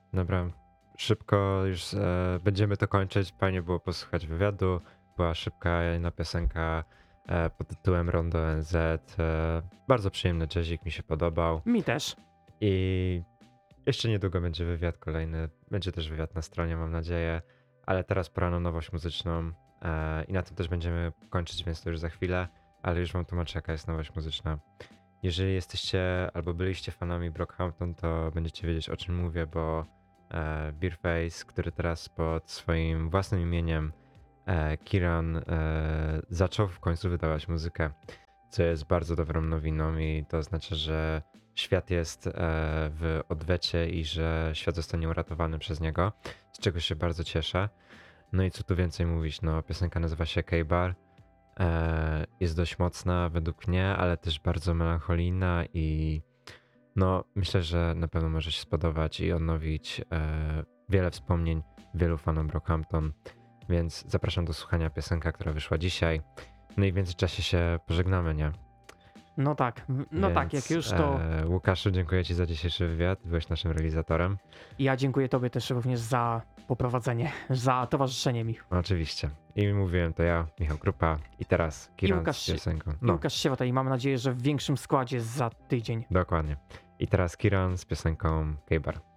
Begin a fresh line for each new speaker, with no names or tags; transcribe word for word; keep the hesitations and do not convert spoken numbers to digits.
Dobra, szybko już e, będziemy to kończyć. Fajnie było posłuchać wywiadu. Była szybka jedna piosenka e, pod tytułem Rondo N Z. E, bardzo przyjemny jazzik, mi się podobał.
Mi też.
I jeszcze niedługo będzie wywiad kolejny. Będzie też wywiad na stronie, mam nadzieję. Ale teraz pora na nowość muzyczną. E, I na tym też będziemy kończyć, więc to już za chwilę. Ale już wam tłumaczę, jaka jest nowość muzyczna. Jeżeli jesteście albo byliście fanami Brockhampton, to będziecie wiedzieć, o czym mówię, bo e, Beerface, który teraz pod swoim własnym imieniem e, Kiran e, zaczął w końcu wydawać muzykę, co jest bardzo dobrą nowiną i to oznacza, że świat jest e, w odwecie i że świat zostanie uratowany przez niego, z czego się bardzo cieszę. No i co tu więcej mówić, no piosenka nazywa się K-Bar. E, jest dość mocna według mnie, ale też bardzo melancholijna i no myślę, że na pewno może się spodobać i odnowić e, wiele wspomnień wielu fanom Brockhampton, więc zapraszam do słuchania piosenka, która wyszła dzisiaj. No i w międzyczasie się pożegnamy, nie?
No tak, no tak, jak
Więc,
już to
e, Łukaszu, dziękuję ci za dzisiejszy wywiad, byłeś naszym realizatorem.
ja dziękuję tobie też również za poprowadzenie, za towarzyszenie mi.
Oczywiście. I mówiłem to ja, Michał Krupa i teraz Kiran
Łukasz
z
się-
piosenką.
I
No,
Łukasz Siewota i mam nadzieję, że w większym składzie za tydzień.
dokładnie. I teraz Kiran z piosenką K-Bar.